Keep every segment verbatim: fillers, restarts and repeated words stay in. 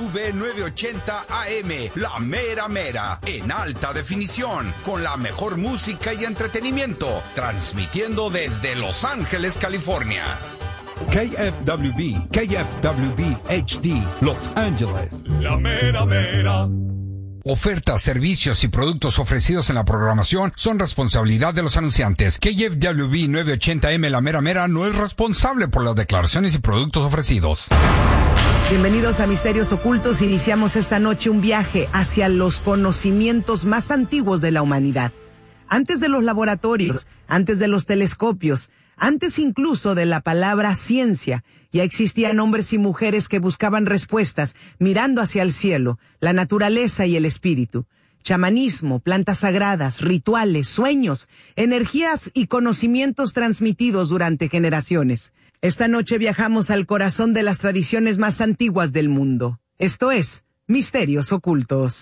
V novecientos ochenta A M, la mera mera, en alta definición, con la mejor música y entretenimiento, transmitiendo desde Los Ángeles, California. K F W B, K F W B H D, Los Ángeles. La mera mera. Ofertas, servicios y productos ofrecidos en la programación son responsabilidad de los anunciantes. K F W B novecientos ochenta A M La Mera Mera no es responsable por las declaraciones y productos ofrecidos. Bienvenidos a Misterios Ocultos. Iniciamos esta noche un viaje hacia los conocimientos más antiguos de la humanidad. Antes de los laboratorios, antes de los telescopios, antes incluso de la palabra ciencia, ya existían hombres y mujeres que buscaban respuestas mirando hacia el cielo, la naturaleza y el espíritu. Chamanismo, plantas sagradas, rituales, sueños, energías y conocimientos transmitidos durante generaciones. Esta noche viajamos al corazón de las tradiciones más antiguas del mundo. Esto es Misterios Ocultos.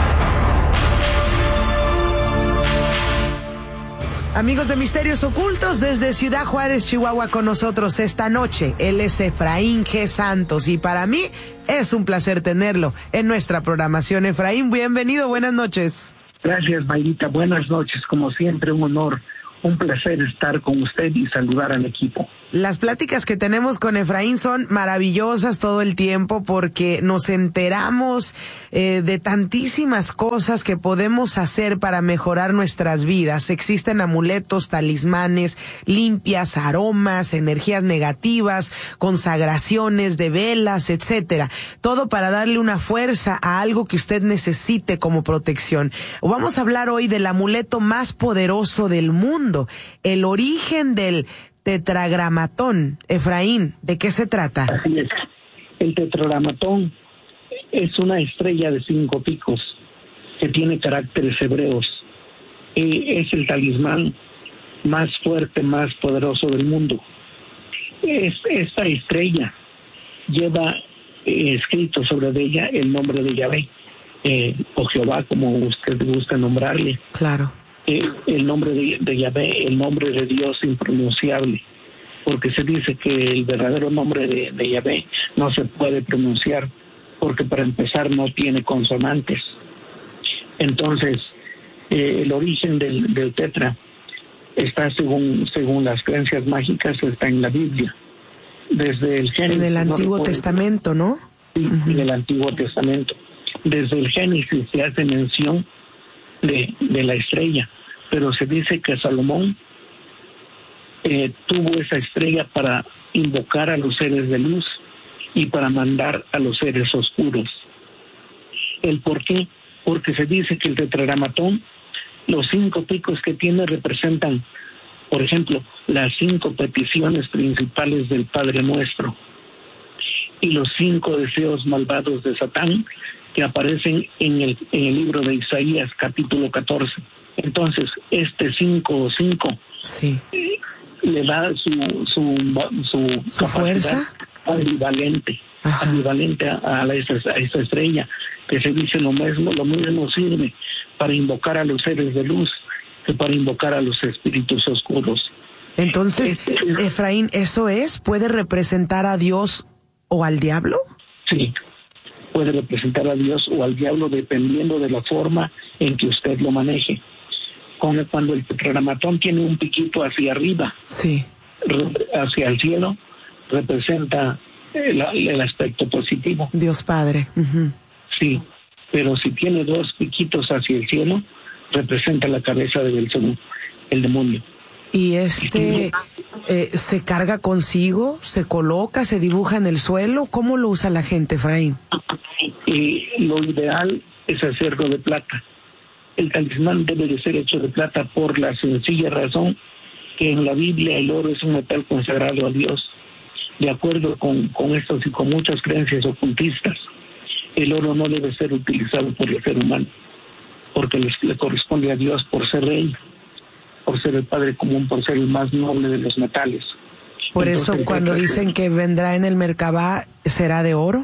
Amigos de Misterios Ocultos, desde Ciudad Juárez, Chihuahua, con nosotros esta noche, él es Efraín G. Santos, y para mí es un placer tenerlo en nuestra programación. Efraín, bienvenido, buenas noches. Gracias, Mayrita, buenas noches, como siempre un honor, un placer estar con usted y saludar al equipo. Las pláticas que tenemos con Efraín son maravillosas todo el tiempo porque nos enteramos eh, de tantísimas cosas que podemos hacer para mejorar nuestras vidas. Existen amuletos, talismanes, limpias, aromas, energías negativas, consagraciones de velas, etcétera. Todo para darle una fuerza a algo que usted necesite como protección. Vamos a hablar hoy del amuleto más poderoso del mundo, el origen del tetragramatón. Efraín, ¿de qué se trata? Así es. El tetragramatón es una estrella de cinco picos que tiene caracteres hebreos. Eh, es el talismán más fuerte, más poderoso del mundo. Es, esta estrella lleva eh, escrito sobre ella el nombre de Yahvé, eh, o Jehová, como usted gusta nombrarle. Claro. Eh, el nombre de, de Yahvé, el nombre de Dios impronunciable, porque se dice que el verdadero nombre de, de Yahvé no se puede pronunciar, porque para empezar no tiene consonantes. Entonces, eh, el origen del, del tetra está, según según las creencias mágicas, está en la Biblia. Desde el Génesis. En el Antiguo no Testamento, ¿no? Sí, uh-huh. En el Antiguo Testamento. Desde el Génesis se hace mención de, de la estrella, pero se dice que Salomón eh, tuvo esa estrella para invocar a los seres de luz y para mandar a los seres oscuros. ¿El por qué? Porque se dice que el tetragramatón, los cinco picos que tiene representan, por ejemplo, las cinco peticiones principales del Padre Nuestro y los cinco deseos malvados de Satán que aparecen en el, en el libro de Isaías, capítulo catorce. Entonces, este cinco cinco sí. eh, le da su su, su, ¿Su fuerza ambivalente, Ajá. ambivalente a, a, esta, a esta estrella, que se dice lo mismo, lo mismo sirve para invocar a los seres de luz que para invocar a los espíritus oscuros. Entonces, este, Efraín, ¿eso es? ¿Puede representar a Dios o al diablo? Sí, puede representar a Dios o al diablo dependiendo de la forma en que usted lo maneje. Cuando el tetragramatón tiene un piquito hacia arriba, sí. hacia el cielo, representa el, el aspecto positivo. Dios Padre. Uh-huh. Sí, pero si tiene dos piquitos hacia el cielo, representa la cabeza de Belcebú, el demonio. ¿Y este eh, se carga consigo, se coloca, se dibuja en el suelo? ¿Cómo lo usa la gente, Efraín? Y lo ideal es hacerlo de plata. El talismán debe de ser hecho de plata por la sencilla razón que en la Biblia el oro es un metal consagrado a Dios. De acuerdo con, con estas y con muchas creencias ocultistas, el oro no debe ser utilizado por el ser humano, porque les, le corresponde a Dios por ser rey, por ser el Padre común, por ser el más noble de los metales. Por Entonces, eso cuando dicen que vendrá en el Merkabah, ¿será de oro?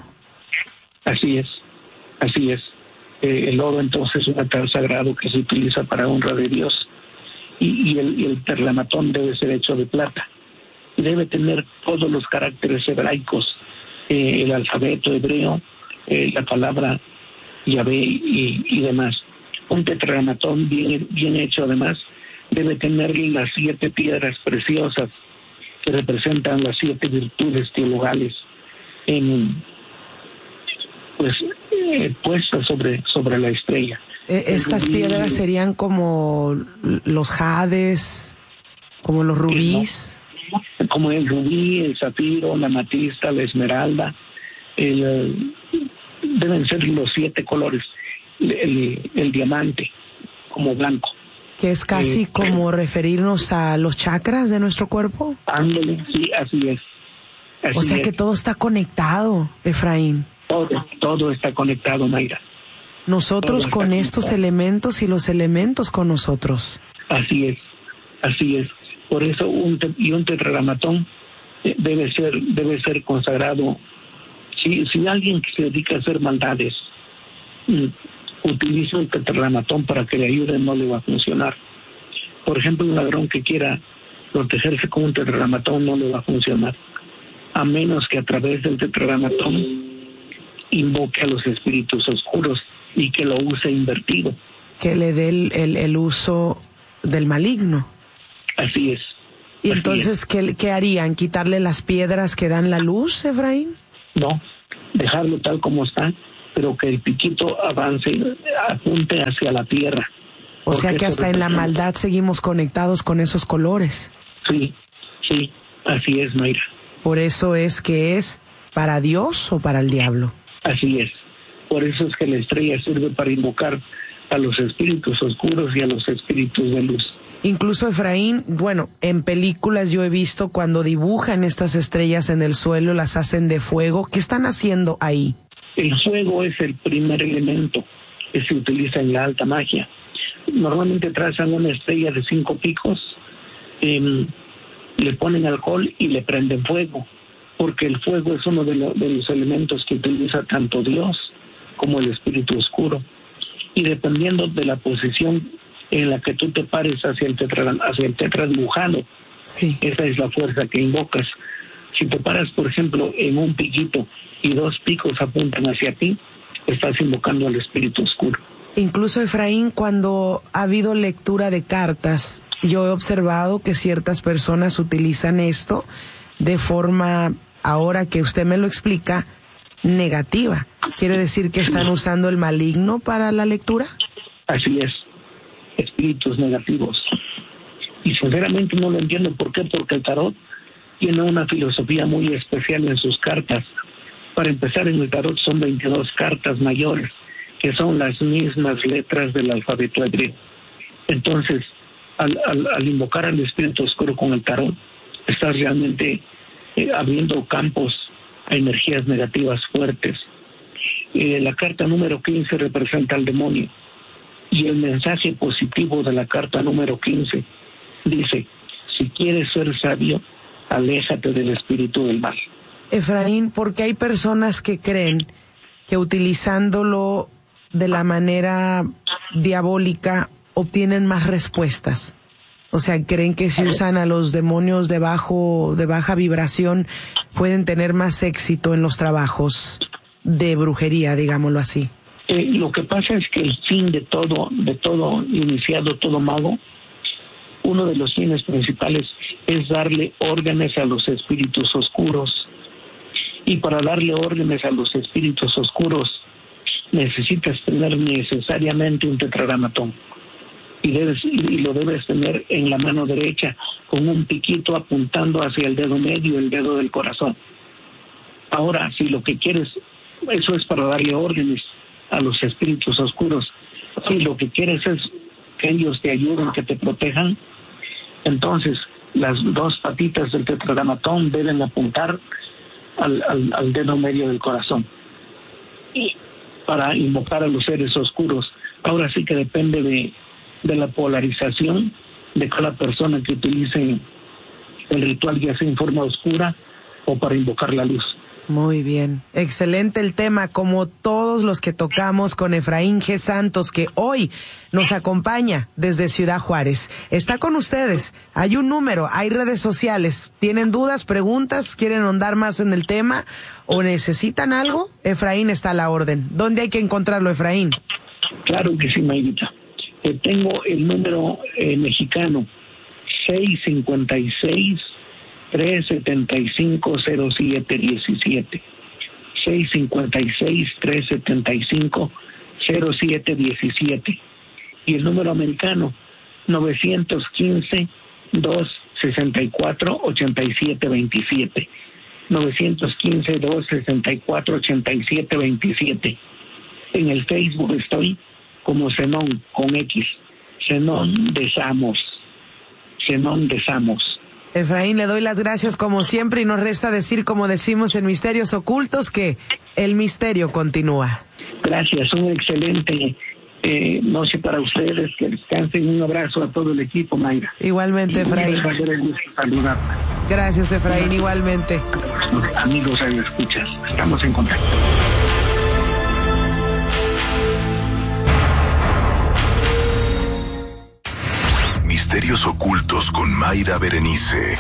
Así es, así es. Eh, el oro entonces es un metal sagrado que se utiliza para honra de Dios, y, y el, y el tetragramatón debe ser hecho de plata. Debe tener todos los caracteres hebraicos, eh, el alfabeto hebreo, eh, la palabra Yahvé y, y demás. Un tetragramatón bien, bien hecho además debe tener las siete piedras preciosas que representan las siete virtudes teologales en, pues eh, puestas sobre, sobre la estrella. Eh, estas El, piedras serían como los jades, como los rubíes. No, como el rubí, el zafiro, la amatista, la esmeralda, el, el, deben ser los siete colores, el, el, el diamante como blanco. Que es casi eh, como referirnos a los chakras de nuestro cuerpo. Ándale, sí, así es. Así o sea es. que todo está conectado, Efraín. Todo, todo está conectado, Mayra. Nosotros con conectado. estos elementos y los elementos con nosotros. Así es, así es. Por eso un te, y un tetragramatón debe ser debe ser consagrado. Si si alguien que se dedica a hacer maldades mm, utiliza un tetragramatón para que le ayude, no le va a funcionar. Por ejemplo, un ladrón que quiera protegerse con un tetragramatón no le va a funcionar, a menos que a través del tetragramatón invoque a los espíritus oscuros y que lo use invertido. Que le dé el, el, el uso del maligno. Así es. ¿Y Así entonces es. ¿qué, qué harían? ¿Quitarle las piedras que dan la luz, Efraín? No, dejarlo tal como está, pero que el piquito avance, apunte hacia la tierra. O sea que hasta en la maldad seguimos conectados con esos colores. Sí, sí, así es, Mayra. Por eso es que es para Dios o para el diablo. Así es. Por eso es que la estrella sirve para invocar a los espíritus oscuros y a los espíritus de luz. Incluso, Efraín, bueno, en películas yo he visto cuando dibujan estas estrellas en el suelo, las hacen de fuego. ¿Qué están haciendo ahí? El fuego es el primer elemento que se utiliza en la alta magia. Normalmente trazan una estrella de cinco picos, eh, le ponen alcohol y le prenden fuego, porque el fuego es uno de, lo, de los elementos que utiliza tanto Dios como el espíritu oscuro. Y dependiendo de la posición en la que tú te pares hacia el tetra, hacia el tetradibujado, sí. Esa es la fuerza que invocas. Si te paras, por ejemplo, en un piquito y dos picos apuntan hacia ti, estás invocando al espíritu oscuro. Incluso, Efraín, cuando ha habido lectura de cartas, yo he observado que ciertas personas utilizan esto de forma, ahora que usted me lo explica, negativa. ¿Quiere decir que están usando el maligno para la lectura? Así es, espíritus negativos. Y sinceramente no lo entiendo. ¿Por qué? Porque el tarot tiene una filosofía muy especial en sus cartas. Para empezar, en el tarot son veintidós cartas mayores, que son las mismas letras del alfabeto hebreo. Entonces, al, al, al invocar al espíritu oscuro con el tarot, estás realmente eh, abriendo campos a energías negativas fuertes. Eh, la carta número quince representa al demonio, y el mensaje positivo de la carta número quince dice: si quieres ser sabio, aléjate del espíritu del mal. Efraín, porque hay personas que creen que utilizándolo de la manera diabólica obtienen más respuestas. O sea, creen que si usan a los demonios de bajo, de baja vibración, pueden tener más éxito en los trabajos de brujería, digámoslo así. Eh, lo que pasa es que el fin de todo, de todo iniciado, todo mago, uno de los fines principales es darle órdenes a los espíritus oscuros. Y para darle órdenes a los espíritus oscuros necesitas tener necesariamente un tetragramatón. Y, debes, y lo debes tener en la mano derecha, con un piquito apuntando hacia el dedo medio, el dedo del corazón. Ahora, si lo que quieres, eso es para darle órdenes a los espíritus oscuros. Si lo que quieres es que ellos te ayuden, que te protejan, entonces las dos patitas del tetragramatón deben apuntar al, al, al dedo medio del corazón, y para invocar a los seres oscuros. Ahora sí que depende de, de la polarización de cada persona que utilice el ritual, ya sea en forma oscura o para invocar la luz. Muy bien, excelente el tema, como todos los que tocamos con Efraín G. Santos, que hoy nos acompaña desde Ciudad Juárez. Está con ustedes, hay un número, hay redes sociales. ¿Tienen dudas, preguntas, quieren ahondar más en el tema o necesitan algo? Efraín está a la orden. ¿Dónde hay que encontrarlo, Efraín? Claro que sí, Mayrita. Eh, tengo el número eh, mexicano, seis cinco seis, tres siete cinco, cero siete uno siete. seis cinco seis, tres siete cinco, cero siete uno siete. Y el número americano, nueve uno cinco, dos seis cuatro, ocho siete dos siete. nueve uno cinco, dos seis cuatro, ocho siete dos siete. En el Facebook estoy como Zenón, con X. Zenón de Samos. Zenón de Samos. Efraín, le doy las gracias como siempre y nos resta decir, como decimos en Misterios Ocultos, que el misterio continúa. Gracias, un excelente eh, noche para ustedes, que descansen. Un abrazo a todo el equipo, Mayra. Igualmente, Efraín. Gracias, Efraín, igualmente. Amigos, ahí escuchas, estamos en contacto. Misterios Ocultos con Mayra Berenice.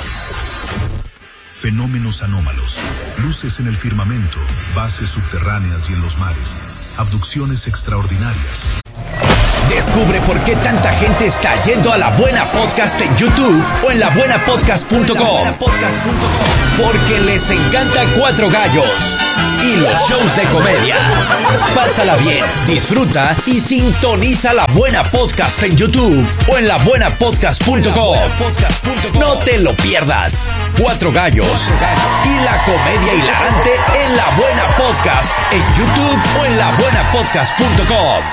Fenómenos anómalos, luces en el firmamento, bases subterráneas y en los mares, abducciones extraordinarias. Descubre por qué tanta gente está yendo a La Buena Podcast en YouTube o en la buena podcast punto com. Porque les encanta Cuatro Gallos y los shows de comedia. Pásala bien, disfruta y sintoniza La Buena Podcast en YouTube o en la buena podcast punto com. No te lo pierdas. Cuatro Gallos y la comedia hilarante en La Buena Podcast en YouTube o en la buena podcast punto com.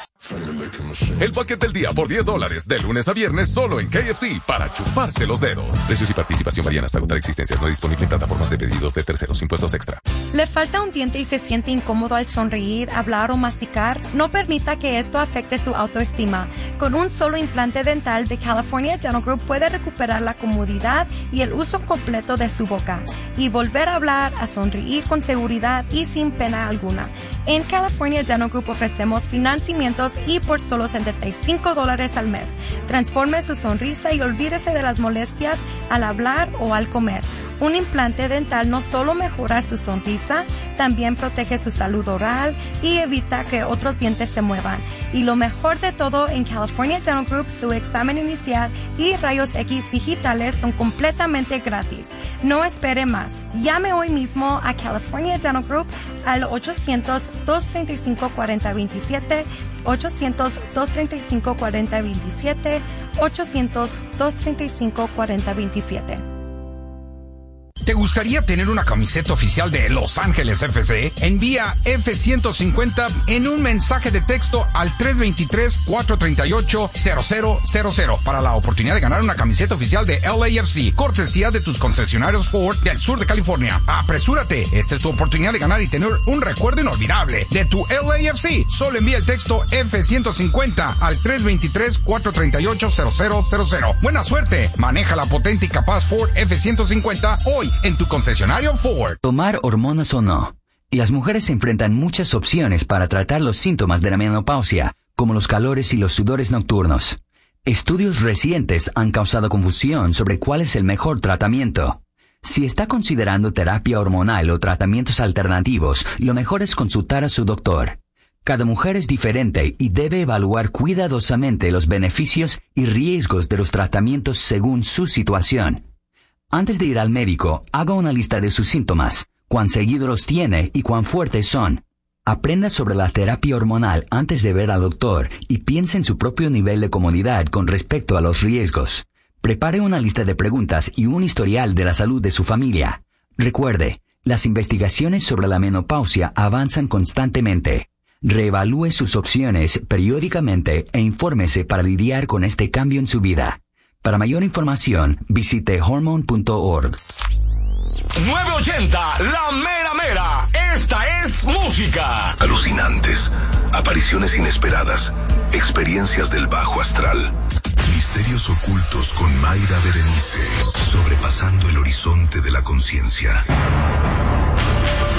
El paquete del día por diez dólares, de lunes a viernes, solo en K F C, para chuparse los dedos. Precios y participación varían hasta agotar existencias. No disponible en plataformas de pedidos de terceros. Impuestos extra. ¿Le falta un diente y se siente incómodo al sonreír, hablar o masticar? No permita que esto afecte su autoestima. Con un solo implante dental de California Dental Group puede recuperar la comodidad y el uso completo de su boca y volver a hablar, a sonreír con seguridad y sin pena alguna. En California Dental Group ofrecemos financiamientos y por solo setenta y cinco dólares al mes. Transforme su sonrisa y olvídese de las molestias al hablar o al comer. Un implante dental no solo mejora su sonrisa, también protege su salud oral y evita que otros dientes se muevan. Y lo mejor de todo, en California Dental Group, su examen inicial y rayos X digitales son completamente gratis. No espere más. Llame hoy mismo a California Dental Group al ochocientos, dos treinta y cinco, cuarenta veintisiete, ochocientos, dos treinta y cinco, cuarenta veintisiete, ochocientos, dos treinta y cinco, cuarenta veintisiete. ¿Te gustaría tener una camiseta oficial de Los Ángeles F C? Envía F ciento cincuenta en un mensaje de texto al tres dos tres, cuatro tres ocho, cero cero cero cero para la oportunidad de ganar una camiseta oficial de L A F C, cortesía de tus concesionarios Ford del sur de California. ¡Apresúrate! Esta es tu oportunidad de ganar y tener un recuerdo inolvidable de tu L A F C. Solo envía el texto F ciento cincuenta al tres dos tres, cuatro tres ocho, cero cero cero cero. ¡Buena suerte! Maneja la potente y capaz Ford F ciento cincuenta hoy en tu concesionario Ford. Tomar hormonas o no. Y las mujeres se enfrentan muchas opciones para tratar los síntomas de la menopausia, como los calores y los sudores nocturnos. Estudios recientes han causado confusión sobre cuál es el mejor tratamiento. Si está considerando terapia hormonal o tratamientos alternativos, lo mejor es consultar a su doctor. Cada mujer es diferente y debe evaluar cuidadosamente los beneficios y riesgos de los tratamientos según su situación. Antes de ir al médico, haga una lista de sus síntomas, cuán seguido los tiene y cuán fuertes son. Aprenda sobre la terapia hormonal antes de ver al doctor y piense en su propio nivel de comodidad con respecto a los riesgos. Prepare una lista de preguntas y un historial de la salud de su familia. Recuerde, las investigaciones sobre la menopausia avanzan constantemente. Reevalúe sus opciones periódicamente e infórmese para lidiar con este cambio en su vida. Para mayor información, visite hormone punto org. nueve ochenta, la mera mera. Esta es música. Alucinantes, apariciones inesperadas, experiencias del bajo astral. Misterios ocultos con Mayra Berenice, sobrepasando el horizonte de la conciencia.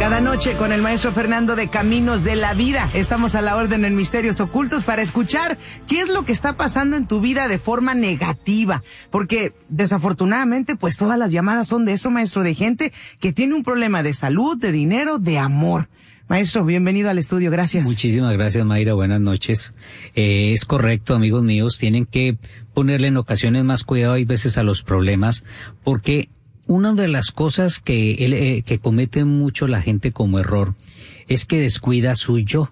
Cada noche con el maestro Fernando de Caminos de la Vida. Estamos a la orden en Misterios Ocultos para escuchar qué es lo que está pasando en tu vida de forma negativa. Porque desafortunadamente, pues todas las llamadas son de eso, maestro, de gente que tiene un problema de salud, de dinero, de amor. Maestro, bienvenido al estudio, gracias. Muchísimas gracias, Mayra, buenas noches. Eh, es correcto, amigos míos, tienen que ponerle en ocasiones más cuidado hay veces a los problemas, porque una de las cosas que, eh, que comete mucho la gente como error es que descuida su yo.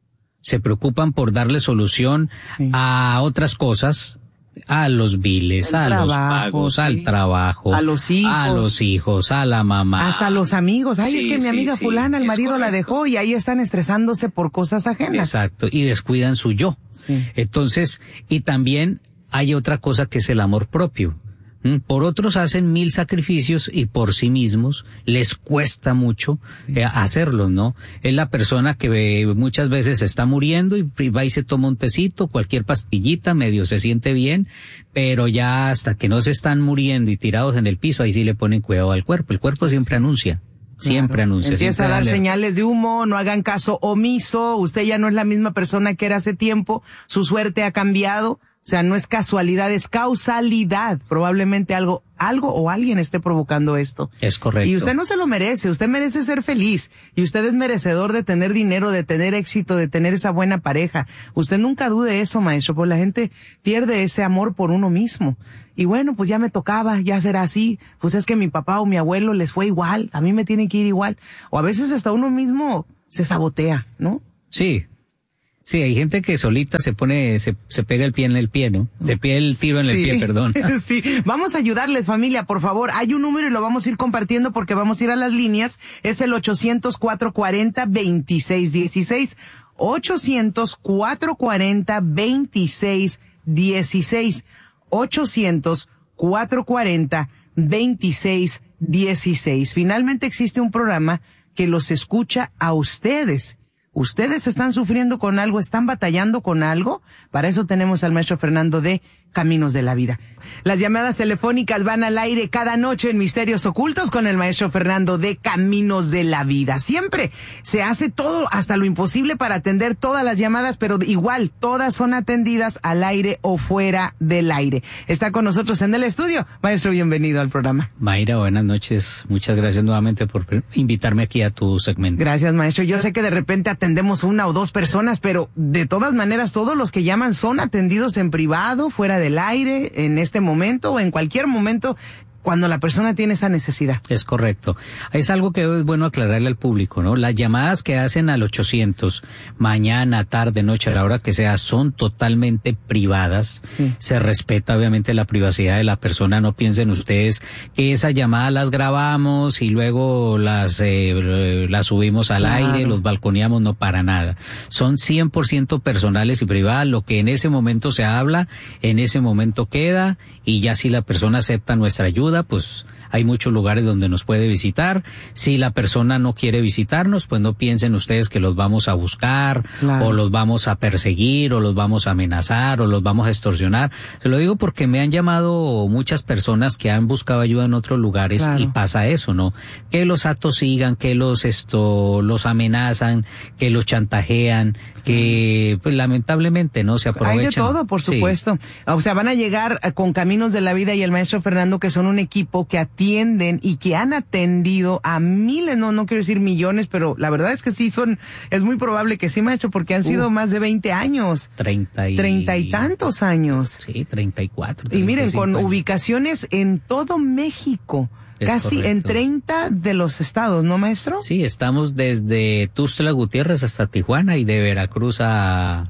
Se preocupan por darle solución sí. a otras cosas, a los biles, el a trabajo, los pagos, sí. al trabajo, a los hijos, a los hijos, a la mamá. Hasta a los amigos. Ay, sí, es que mi amiga sí, fulana, el sí, marido la dejó y ahí están estresándose por cosas ajenas. Exacto, y descuidan su yo. Sí. Entonces, y también hay otra cosa que es el amor propio. Por otros hacen mil sacrificios y por sí mismos les cuesta mucho sí. eh, hacerlo, ¿no? Es la persona que eh, muchas veces está muriendo y va y se toma un tecito, cualquier pastillita, medio se siente bien, pero ya hasta que no se están muriendo y tirados en el piso, ahí sí le ponen cuidado al cuerpo. El cuerpo siempre anuncia. Siempre claro. anuncia. Empieza siempre a dar dale. señales de humo, no hagan caso omiso, usted ya no es la misma persona que era hace tiempo, su suerte ha cambiado. O sea, no es casualidad, es causalidad. Probablemente algo, algo o alguien esté provocando esto. Es correcto. Y usted no se lo merece, usted merece ser feliz. Y usted es merecedor de tener dinero, de tener éxito, de tener esa buena pareja. Usted nunca dude eso, maestro, porque la gente pierde ese amor por uno mismo. Y bueno, pues ya me tocaba, ya será así. Pues es que mi papá o mi abuelo les fue igual, a mí me tiene que ir igual. O a veces hasta uno mismo se sabotea, ¿no? Sí. Sí, hay gente que solita se pone, se, se pega el pie en el pie, ¿no? Se pega el tiro en sí. el pie, perdón. Sí, vamos a ayudarles, familia, por favor. Hay un número y lo vamos a ir compartiendo porque vamos a ir a las líneas. Es el ochocientos, cuatrocientos cuarenta, veintiséis dieciséis. ochocientos, cuatrocientos cuarenta, veintiséis dieciséis. ochocientos, cuatrocientos cuarenta, veintiséis dieciséis. Finalmente existe un programa que los escucha a ustedes. ¿Ustedes están sufriendo con algo? ¿Están batallando con algo? Para eso tenemos al maestro Fernando de Caminos de la Vida. Las llamadas telefónicas van al aire cada noche en Misterios Ocultos con el maestro Fernando de Caminos de la Vida. Siempre se hace todo, hasta lo imposible para atender todas las llamadas, pero igual todas son atendidas al aire o fuera del aire. Está con nosotros en el estudio. Maestro, bienvenido al programa. Mayra, buenas noches. Muchas gracias nuevamente por invitarme aquí a tu segmento. Gracias, maestro. Yo sé que de repente atendemos una o dos personas, pero de todas maneras todos los que llaman son atendidos en privado, fuera del aire, en este momento o en cualquier momento cuando la persona tiene esa necesidad. Es correcto. Es algo que es bueno aclararle al público, ¿no? Las llamadas que hacen al ochocientos, mañana, tarde, noche, a la hora que sea, son totalmente privadas. Sí. Se respeta obviamente la privacidad de la persona. No piensen ustedes que esas llamadas las grabamos y luego las, eh, las subimos al claro. aire, los balconeamos, no, para nada. Son cien por ciento personales y privadas. Lo que en ese momento se habla, en ese momento queda, y ya si la persona acepta nuestra ayuda, pues hay muchos lugares donde nos puede visitar. Si la persona no quiere visitarnos, pues no piensen ustedes que los vamos a buscar, claro. o los vamos a perseguir, o los vamos a amenazar, o los vamos a extorsionar. Se lo digo porque me han llamado muchas personas que han buscado ayuda en otros lugares, claro. y pasa eso, ¿no? Que los atosigan, que los esto, los amenazan, que los chantajean, que pues lamentablemente no se aprovechan. Hay de todo, por supuesto. Sí. O sea, van a llegar con Caminos de la Vida y el maestro Fernando, que son un equipo que atienden y que han atendido a miles, no, no quiero decir millones, pero la verdad es que sí son, es muy probable que sí, maestro, porque han sido uh, más de veinte años. Treinta y... Treinta y tantos años. Sí, treinta y cuatro. Y miren, con años. Ubicaciones en todo México. Es casi correcto. En treinta de los estados, ¿no, maestro? Sí, estamos desde Tuxtla Gutiérrez hasta Tijuana y de Veracruz a...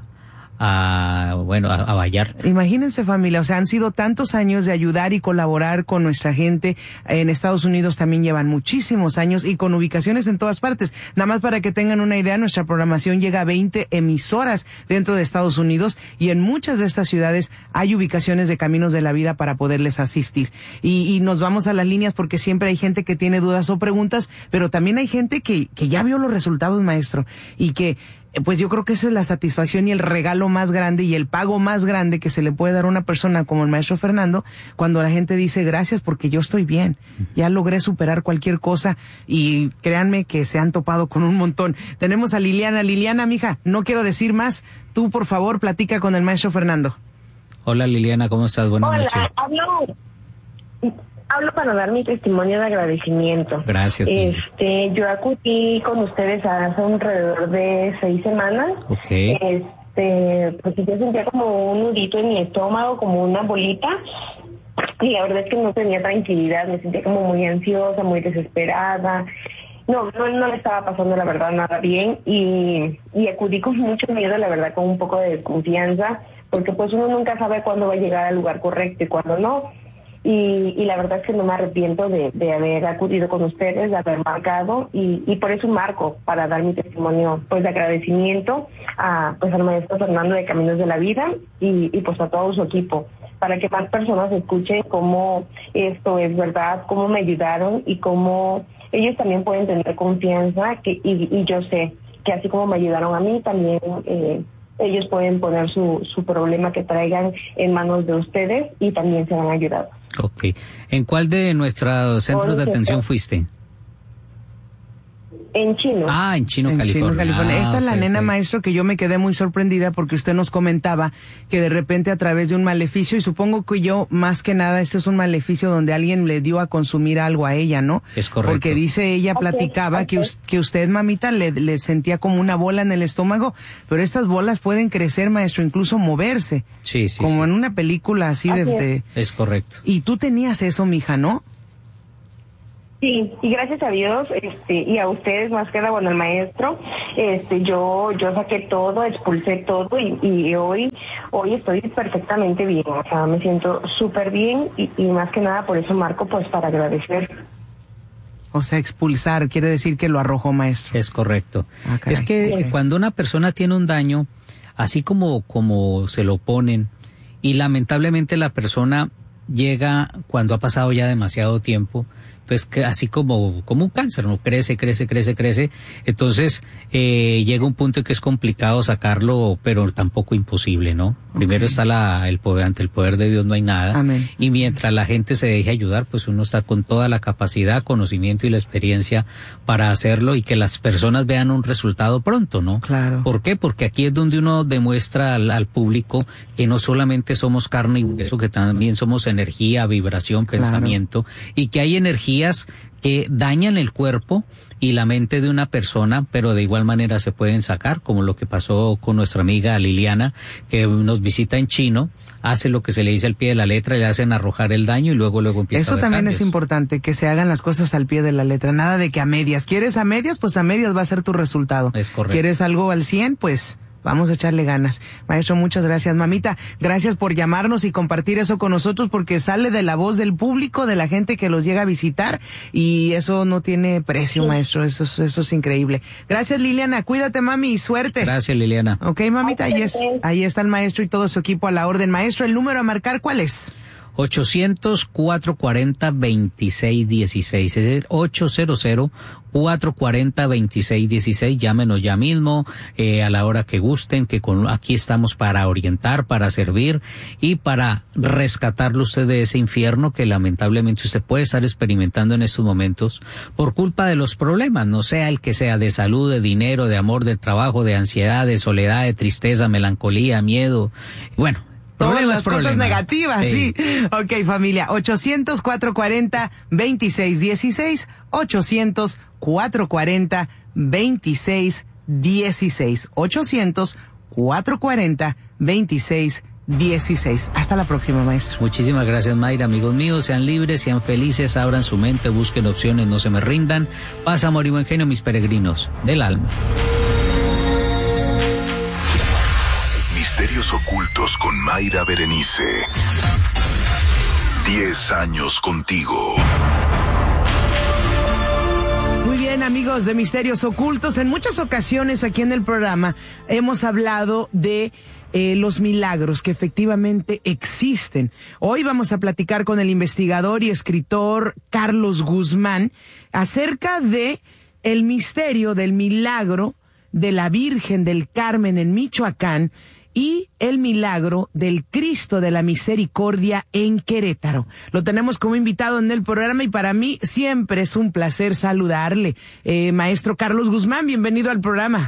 a bueno a, a Vallarta. Imagínense, familia, o sea, han sido tantos años de ayudar y colaborar con nuestra gente. En Estados Unidos también llevan muchísimos años y con ubicaciones en todas partes. Nada más para que tengan una idea, nuestra programación llega a veinte emisoras dentro de Estados Unidos y en muchas de estas ciudades hay ubicaciones de Caminos de la Vida para poderles asistir. Y, y nos vamos a las líneas porque siempre hay gente que tiene dudas o preguntas, pero también hay gente que, que ya vio los resultados, maestro, y que pues yo creo que esa es la satisfacción y el regalo más grande y el pago más grande que se le puede dar a una persona como el maestro Fernando, cuando la gente dice gracias porque yo estoy bien, ya logré superar cualquier cosa, y créanme que se han topado con un montón. Tenemos a Liliana. Liliana, mija, no quiero decir más, tú por favor platica con el maestro Fernando. Hola Liliana, ¿cómo estás? Buenas Hola, noches. hablo... Hablo para dar mi testimonio de agradecimiento. Gracias. Este, yo acudí con ustedes hace alrededor de seis semanas. Okay. Este, pues yo sentía como un nudito en mi estómago, como una bolita, y la verdad es que no tenía tranquilidad, me sentía como muy ansiosa, muy desesperada. No, no, no le estaba pasando la verdad nada bien, y, y acudí con mucho miedo, la verdad, con un poco de desconfianza, porque pues uno nunca sabe cuándo va a llegar al lugar correcto y cuándo no. Y, y la verdad es que no me arrepiento de, de haber acudido con ustedes, de haber marcado, y, y por eso marco, para dar mi testimonio pues de agradecimiento a pues al maestro Fernando de Caminos de la Vida y, y pues a todo su equipo, para que más personas escuchen cómo esto es verdad, cómo me ayudaron y cómo ellos también pueden tener confianza, que y, y yo sé que así como me ayudaron a mí, también eh, ellos pueden poner su, su problema que traigan en manos de ustedes y también serán ayudados. Ok. ¿En cuál de nuestros centros de atención fuiste? En Chino. Ah, en Chino, en California. Chino, California. Ah, Esta es la okay, nena, okay. maestro, que yo me quedé muy sorprendida porque usted nos comentaba que de repente a través de un maleficio, y supongo que yo, más que nada, este es un maleficio donde alguien le dio a consumir algo a ella, ¿no? Es correcto. Porque dice ella, platicaba okay, okay. que, us, que usted, mamita, le, le sentía como una bola en el estómago, pero estas bolas pueden crecer, maestro, incluso moverse. Sí, sí. Como sí. en una película así, así de, de... Es correcto. Y tú tenías eso, mija, ¿no? Sí, y gracias a Dios, este, y a ustedes más que nada, bueno, al maestro, este, yo, yo saqué todo, expulsé todo, y, y hoy, hoy estoy perfectamente bien, o sea, me siento súper bien, y, y más que nada por eso marco, pues, para agradecer. O sea, expulsar, quiere decir que lo arrojó, maestro. Es correcto. Ah, es que okay. cuando una persona tiene un daño, así como, como se lo ponen, y lamentablemente la persona llega cuando ha pasado ya demasiado tiempo, pues que así como como un cáncer, no crece, crece, crece, crece, entonces eh, llega un punto en que es complicado sacarlo, pero tampoco imposible, ¿no? Okay. Primero está la el poder, ante el poder de Dios no hay nada. Amén. Y mientras la gente se deje ayudar, pues uno está con toda la capacidad, conocimiento y la experiencia para hacerlo y que las personas vean un resultado pronto, ¿no? Claro. ¿Por qué? Porque aquí es donde uno demuestra al, al público que no solamente somos carne y hueso, que también somos energía, vibración, claro. pensamiento, y que hay energía que dañan el cuerpo y la mente de una persona, pero de igual manera se pueden sacar, como lo que pasó con nuestra amiga Liliana, que nos visita en Chino, hace lo que se le dice al pie de la letra, le hacen arrojar el daño y luego luego empieza Eso a ver también cambios. Es importante, que se hagan las cosas al pie de la letra, nada de que a medias. ¿Quieres a medias? Pues a medias va a ser tu resultado. Es correcto. ¿Quieres algo al cien? Pues vamos a echarle ganas. Maestro, muchas gracias. Mamita, gracias por llamarnos y compartir eso con nosotros, porque sale de la voz del público, de la gente que los llega a visitar, y eso no tiene precio, sí. maestro. Eso es, eso es increíble. Gracias, Liliana. Cuídate, mami, y suerte. Gracias, Liliana. Ok, mamita, ahí, es, ahí está el maestro y todo su equipo a la orden. Maestro, ¿el número a marcar cuál es? ochocientos, cuatrocientos cuarenta, veintiséis dieciséis. Es el ochocientos, cuatrocientos cuarenta, veintiséis dieciséis. Llámenos ya mismo, eh, a la hora que gusten, que con, aquí estamos para orientar, para servir y para rescatarlo usted de ese infierno que lamentablemente usted puede estar experimentando en estos momentos por culpa de los problemas, no sea el que sea, de salud, de dinero, de amor, de trabajo, de ansiedad, de soledad, de tristeza, melancolía, miedo. Bueno, todas problemas, las cosas problemas. negativas, sí. sí. Ok, familia, ochocientos, cuatrocientos cuarenta, veintiséis dieciséis, ochocientos, cuatrocientos cuarenta, veintiséis dieciséis, ochocientos, cuatrocientos cuarenta, veintiséis dieciséis. Hasta la próxima, maestro. Muchísimas gracias, Mayra. Amigos míos, sean libres, sean felices, abran su mente, busquen opciones, no se me rindan. Paz, amor y buen genio, mis peregrinos del alma. Misterios ocultos con Mayra Berenice. Diez años contigo. Muy bien, amigos de Misterios Ocultos. En muchas ocasiones aquí en el programa hemos hablado de eh, los milagros que efectivamente existen. Hoy vamos a platicar con el investigador y escritor Carlos Guzmán acerca de el misterio del milagro de la Virgen del Carmen en Michoacán y el milagro del Cristo de la Misericordia en Querétaro. Lo tenemos como invitado en el programa y para mí siempre es un placer saludarle. Eh, maestro Carlos Guzmán, bienvenido al programa.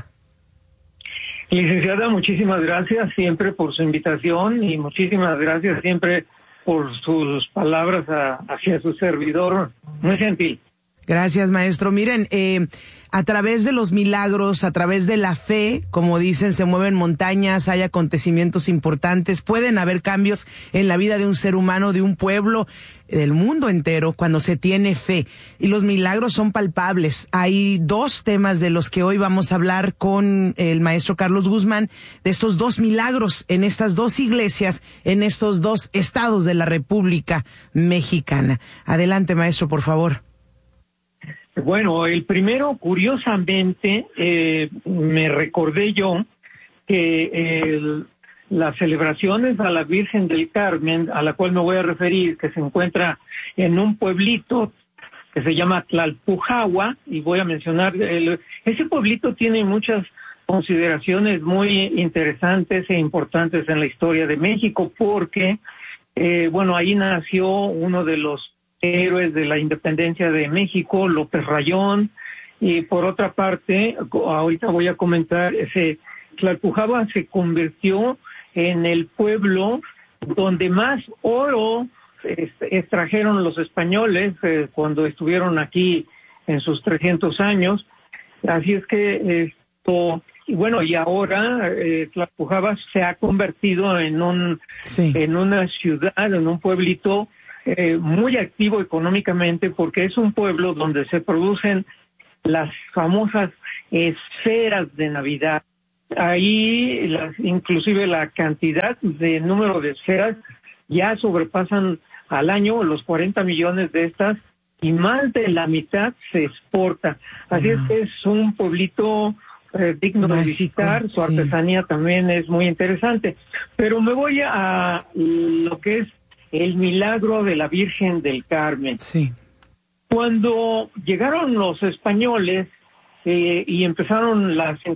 Licenciada, muchísimas gracias siempre por su invitación y muchísimas gracias siempre por sus palabras a, hacia su servidor. Muy gentil. Gracias, maestro. Miren, eh, a través de los milagros, a través de la fe, como dicen, se mueven montañas, hay acontecimientos importantes, pueden haber cambios en la vida de un ser humano, de un pueblo, del mundo entero, cuando se tiene fe. Y los milagros son palpables. Hay dos temas de los que hoy vamos a hablar con el maestro Carlos Guzmán, de estos dos milagros en estas dos iglesias, en estos dos estados de la República Mexicana. Adelante, maestro, por favor. Bueno, el primero, curiosamente, eh, me recordé yo que el, las celebraciones a la Virgen del Carmen, a la cual me voy a referir, que se encuentra en un pueblito que se llama Tlalpujahua, y voy a mencionar, el, ese pueblito tiene muchas consideraciones muy interesantes e importantes en la historia de México, porque, eh, bueno, ahí nació uno de los héroes de la independencia de México, López Rayón, y por otra parte, ahorita voy a comentar, ese Tlalpujahua se convirtió en el pueblo donde más oro extrajeron los españoles eh, cuando estuvieron aquí en sus trescientos años, así es que esto, y bueno, y ahora eh, Tlalpujahua se ha convertido en un sí. en una ciudad, en un pueblito Eh, muy activo económicamente, porque es un pueblo donde se producen las famosas esferas de Navidad. Ahí las, inclusive la cantidad de número de esferas ya sobrepasan al año los cuarenta millones de estas y más de la mitad se exporta. Así uh-huh. es que es un pueblito eh, digno Mágico, de visitar, su sí. artesanía también es muy interesante. Pero me voy a lo que es el milagro de la Virgen del Carmen. Sí. Cuando llegaron los españoles eh, y empezaron las